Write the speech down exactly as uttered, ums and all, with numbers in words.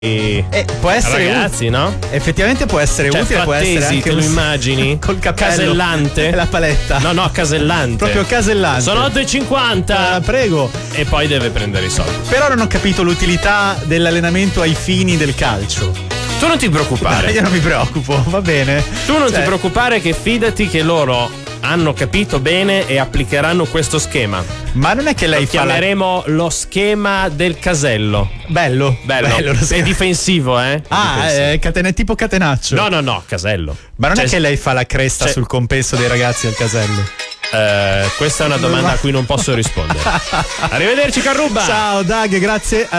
Eh, può essere ragazzi, ut- no? Effettivamente può essere cioè, utile, può Frattesi, essere anche te lo un- immagini? col cappello Casellante e la paletta. No, no, casellante. Proprio casellante. Sono otto e cinquanta. Ah, prego. E poi deve prendere i soldi. Però non ho capito l'utilità dell'allenamento ai fini del calcio. Tu non ti preoccupare. Io non mi preoccupo, va bene. Tu non Cioè, ti preoccupare, che fidati che loro hanno capito bene e applicheranno questo schema. Ma non è che lei Lo fa la... chiameremo lo schema del casello. Bello, Bello, bello lo è schema. difensivo, eh? Ah, Difensivo. è catena, tipo catenaccio. No, no, no, casello. Ma non Cioè, è che lei fa la cresta cioè- sul compenso dei ragazzi al casello? eh, questa è una domanda a cui non posso rispondere. Arrivederci, Carruba. Ciao Dag, grazie a